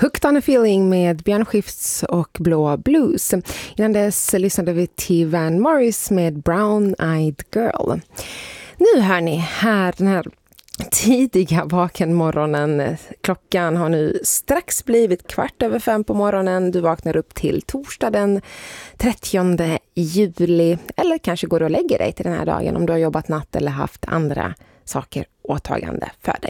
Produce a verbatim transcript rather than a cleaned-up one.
Hooked on a feeling med Björn Skifs och Blå Blues. Innan dess lyssnade vi till Van Morris med Brown Eyed Girl. Nu hör ni här den här tidiga vakenmorgonen. Klockan har nu strax blivit kvart över fem på morgonen. Du vaknar upp till torsdag den trettionde juli. Eller kanske går du och lägger dig till den här dagen om du har jobbat natt eller haft andra saker åtagande för dig.